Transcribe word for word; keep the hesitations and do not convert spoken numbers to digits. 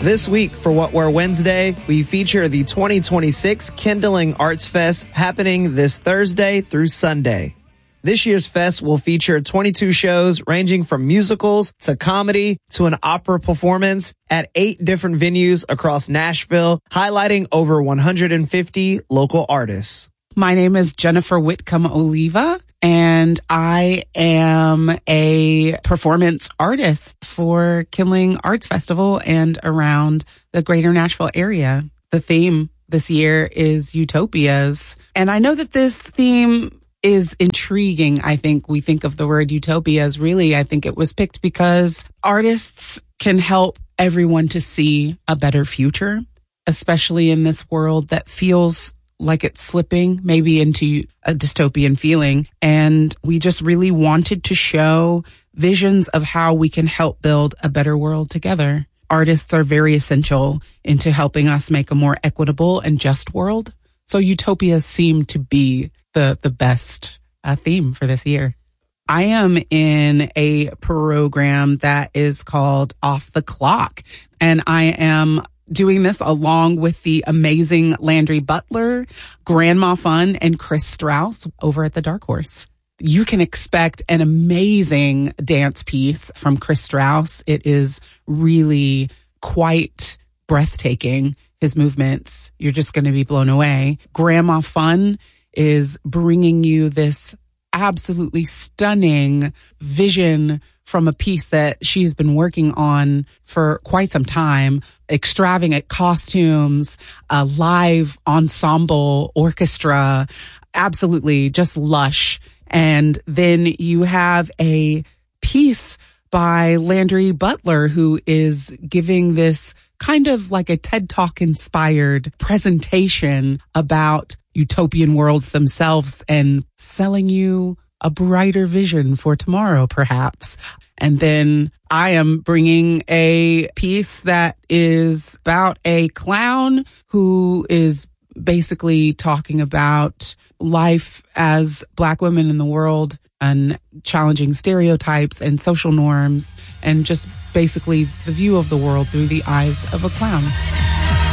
This week for What We're Wednesday, we feature the twenty twenty-six Kindling Arts Fest happening this Thursday through Sunday. This year's fest will feature twenty-two shows ranging from musicals to comedy to an opera performance at eight different venues across Nashville, highlighting over one hundred fifty local artists. My name is Jennifer Whitcomb Oliva, and I am a performance artist for Kindling Arts Festival and around the greater Nashville area. The theme this year is utopias. And I know that this theme is intriguing. I think we think of the word utopias. Really, I think it was picked because artists can help everyone to see a better future, especially in this world that feels like it's slipping maybe into a dystopian feeling. And we just really wanted to show visions of how we can help build a better world together. Artists are very essential into helping us make a more equitable and just world. So utopias seem to be the, the best uh, theme for this year. I am in a program that is called Off the Clock, and I am doing this along with the amazing Landry Butler, Grandma Fun, and Chris Strauss over at the Dark Horse. You can expect an amazing dance piece from Chris Strauss. It is really quite breathtaking, his movements. You're just going to be blown away. Grandma Fun is bringing you this absolutely stunning vision from a piece that she's been working on for quite some time. Extravagant costumes, a live ensemble orchestra, absolutely just lush. And then you have a piece by Landry Butler, who is giving this kind of like a TED Talk inspired presentation about utopian worlds themselves and selling you a brighter vision for tomorrow, perhaps. And then I am bringing a piece that is about a clown who is basically talking about life as Black women in the world and challenging stereotypes and social norms and just basically the view of the world through the eyes of a clown.